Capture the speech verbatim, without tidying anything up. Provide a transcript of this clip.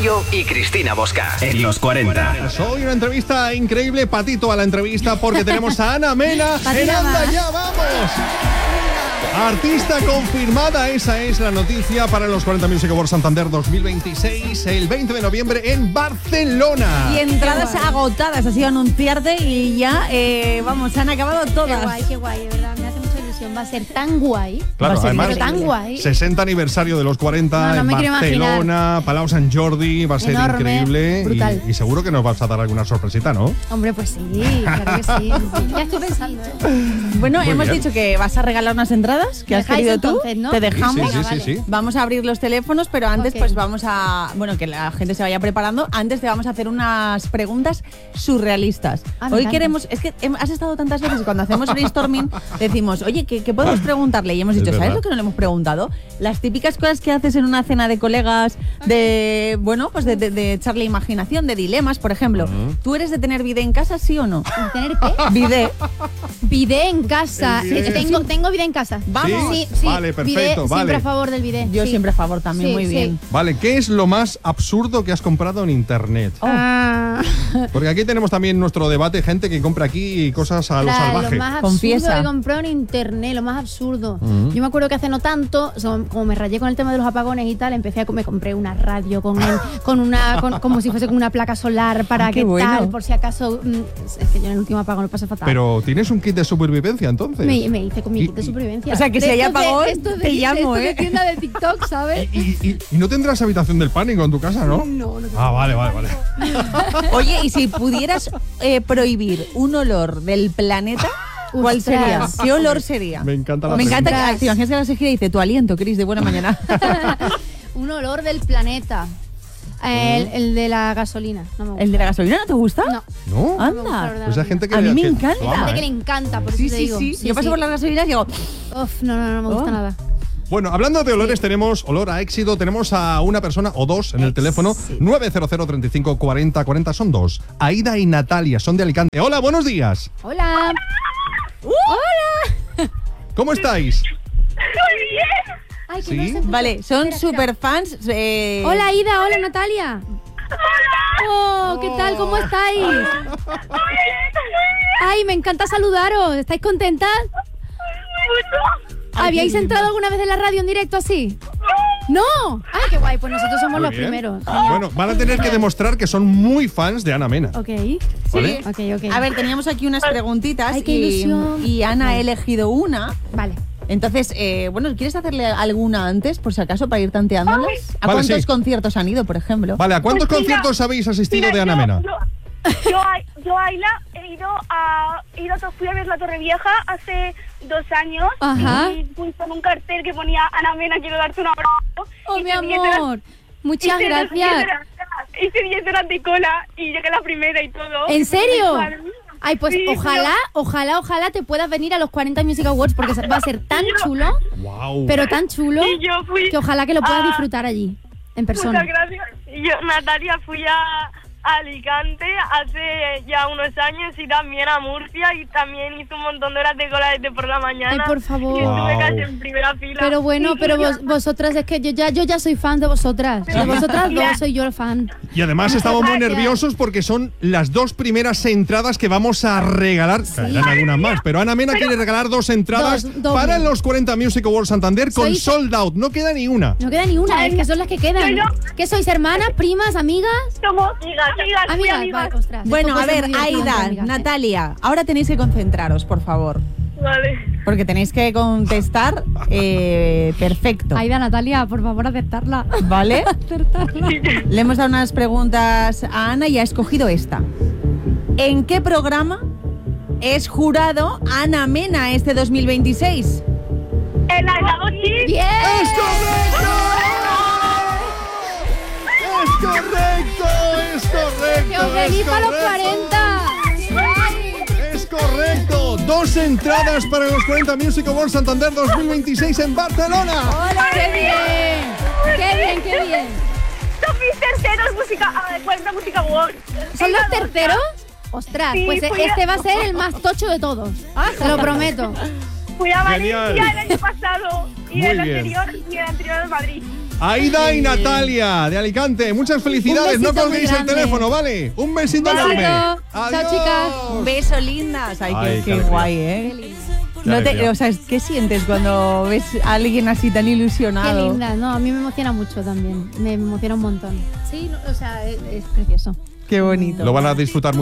Mayo y Cristina Bosca en Los cuarenta. Hoy una entrevista increíble, patito a la entrevista, porque tenemos a Ana Mena. ¡En Anda Ya Vamos! Artista confirmada, esa es la noticia para los cuarenta Music Awards Santander dos mil veintiséis, el veinte de noviembre en Barcelona. Y entradas agotadas, ha sido anunciarte y ya, eh, vamos, se han acabado todas. Qué guay, qué guay, de verdad, me hace mucha ilusión. Va a ser tan guay. Claro, va a ser además, tan guay. sesenta aniversario de los cuarenta No, no en me quiero Barcelona, Palau Sant Jordi, va a ser Enorme, increíble. brutal. Y, y seguro que nos vas a dar alguna sorpresita, ¿no? Hombre, pues sí, claro que sí. Ya estoy pensando, ¿eh? Bueno, Muy hemos bien. dicho que vas a regalar unas entradas que ¿Me has dejáis querido tú. entonces, no? Te dejamos. Sí, sí, sí, sí, sí. Vamos a abrir los teléfonos, pero antes Ok. pues vamos a, bueno, que la gente se vaya preparando. Antes te vamos a hacer unas preguntas surrealistas. Ah, me Hoy encanta. queremos, es que hem- has estado tantas veces y cuando hacemos brainstorming decimos, oye, ¿qué, qué podemos preguntarle? Y hemos Es dicho, ¿sabes verdad. lo que no le hemos preguntado? Las típicas cosas que haces en una cena de colegas, de, bueno, pues de, de, de echarle imaginación, de dilemas, por ejemplo. ¿Tú eres de tener bidet en casa, sí o no? ¿Tener qué? Bidet. Bidet en casa. El bidet. Eh, Tengo, tengo bidet en casa. Vamos. Sí, sí. Vale, perfecto, Bidet, vale. siempre a favor del bidet. Yo sí. siempre a favor también, Sí, muy sí. bien. Vale, ¿qué es lo más absurdo que has comprado en internet? Ah, Porque aquí tenemos también nuestro debate, gente que compra aquí cosas a lo claro, salvaje. Lo más absurdo Confiesa. que compré en internet, lo más absurdo. Mm. Yo me acuerdo que hace no tanto, o sea, como me rayé con el tema de los apagones y tal, empecé a me compré una radio con el, con una con- como si fuese con una placa solar para Ah, qué que bueno. tal, por si acaso. mm, Es que yo en el último apagón lo pasé fatal. Pero ¿tienes un kit de supervivencia entonces? me, me hice con mi Y- kit de supervivencia. O sea, que si De hay estos de- apagón, estos de- te llamo, estos de ¿eh? tienda de TikTok, ¿sabes? ¿Y, y, y no tendrás habitación del pánico en tu casa, no? No, no tengo. Ah, vale, vale, vale. Oye, y si pudieras eh, prohibir un olor del planeta, ¿cuál Ostras. sería? ¿Qué olor sería? Me encanta la Me encanta que pregunta. te imaginas que la gira y dice tu aliento, Cris, de buena mañana. Un olor del planeta. El, el de la gasolina. No me gusta. ¿El de la gasolina no te gusta? No. ¿No? Ah, no me gusta el olor de la Pues hay gente que A mí me que- encanta. lo ama, Gente ¿eh? que le encanta, por Sí, eso te sí, digo. sí. Yo paso por las gasolinas y digo, Uf, no, no, no me gusta Oh. nada. Bueno, hablando de olores, tenemos olor a éxito. Tenemos a una persona o dos en el teléfono. nueve cero cero, treinta y cinco, cuarenta, cuarenta. Son dos. Aida y Natalia, son de Alicante. Hola, buenos días. Hola. Hola. ¿Cómo estáis? Muy bien. Ay, que ¿Sí? no se escucha. vale, son Espera, espera. super fans. Eh, Hola, Ida. Hola, Natalia. Oh, ¿qué tal? ¿Cómo estáis? Ay, me encanta saludaros. ¿Estáis contentas? Mucho. ¿Habíais entrado alguna vez en la radio en directo así? ¡No! ¡Ay, qué guay! Pues nosotros somos Muy los bien. primeros. Genial. Bueno, van a tener que demostrar que son muy fans de Ana Mena. Ok. ¿Vale? Ok, ok. A ver, teníamos aquí unas preguntitas Ay, qué y, ilusión. y Ana ha elegido una. Vale. Entonces, eh, bueno, ¿quieres hacerle alguna antes, por si acaso, para ir tanteándolas? ¿A Vale, cuántos sí. conciertos han ido, por ejemplo? Vale, ¿a cuántos Pues mira, conciertos habéis asistido Mira, de Ana yo- Mena? Yo, yo, a- yo a Ayla he ido a, he ido a fui a ver la Torre Vieja hace dos años Ajá. y puse en un cartel que ponía Ana Mena, quiero darte un abrazo. Oh, Hice mi diez horas- amor. Muchas hice diez gracias. horas- Hice diez horas de cola y llegué la primera y todo. ¿En serio? Madre mía. Ay, pues Sí, ojalá, ojalá, ojalá te puedas venir a los cuarenta Music Awards porque va a ser tan chulo, Wow. pero tan chulo, Y yo fui que ojalá que lo puedas a- disfrutar allí, en persona. Muchas gracias. Yo, Natalia, fui a Alicante hace ya unos años y también a Murcia y también hice un montón de horas de cola desde por la mañana. Ay, por favor. Y estuve Wow. casi en primera fila. Pero bueno, Y- pero vos- vosotras, es que yo ya, yo ya soy fan de vosotras. De vosotras dos soy yo el fan. Y además estamos muy gracias. nerviosos porque son las dos primeras entradas que vamos a regalar. Caerán algunas más, pero Ana Mena quiere regalar dos entradas Dos, doble. para los cuarenta Music Awards Santander con Sois- sold out. No queda ni una. No queda ni una, es que son las que quedan. Yo- ¿Qué sois, hermanas, primas, amigas? Somos amigas, amigas, muy Amigas, amigas. vale, ostras. Bueno, esto a puede ser ver, muy divertido, Aida, amigas, ¿eh? Natalia, ahora tenéis que concentraros, por favor. Vale. Porque tenéis que contestar eh, perfecto. Aida, Natalia, por favor, aceptarla. ¿Vale? Acertarla. Le hemos dado unas preguntas a Ana y ha escogido esta. ¿En qué programa es jurado Ana Mena este dos mil veintiséis? En la Gagochi. ¡Bien! ¡Es correcto! ¡Es correcto! ¡Es correcto! ¡Que os venís es para los correcto. cuarenta! ¡Es correcto! Dos entradas para los cuarenta Music Awards Santander dos mil veintiséis en Barcelona. ¡Qué bien! ¡Qué bien, qué bien! Son mis terceros música, ah, cuarenta Música Awards. ¿Son He los ido a dos terceros? ya. Ostras, Sí, pues fui a- este va a ser el más tocho de todos. Te lo prometo. Fui a Genial. Valencia el año pasado y Muy el bien. anterior y el anterior de Madrid. Aida y Natalia, de Alicante. Muchas felicidades. Un No besito colguéis muy el grande. teléfono, ¿vale? Un besito Un besito. enorme. Chao, Adiós. chicas. Un beso, lindas. Ay, Ay, qué, qué qué alegría. guay, ¿eh? Qué linda. No te, alegría. o sea, ¿qué sientes cuando ves a alguien así tan Qué ilusionado? linda. No, a mí me emociona mucho también. Me emociona un montón. Sí, no, o sea, es, es precioso. Qué bonito. Lo van a disfrutar mucho.